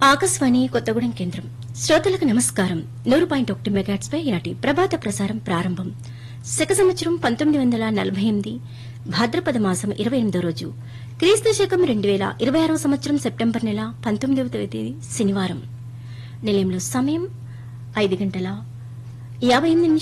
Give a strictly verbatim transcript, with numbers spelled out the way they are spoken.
ఆకాశవాణి కొత్తగూడెం కేంద్రం శ్రోతలకు నమస్కారం. నూరు పాయింట్ ఒకటి మెగాట్స్ పై ఈనాటి ప్రభాత ప్రసారం ప్రారంభం. శక సంవత్సరం పంతొమ్మిది వందల నలభై ఎనిమిది భాద్రపద మాసం ఇరవై ఎనిమిదో రోజు, క్రీస్తు శకం రెండు వేల ఇరవై ఆరో సంవత్సరం సెప్టెంబర్ నెల పంతొమ్మిదవ తేదీ శనివారం. నిలయంలో సమయం ఐదు గంటల యాభై ఎనిమిది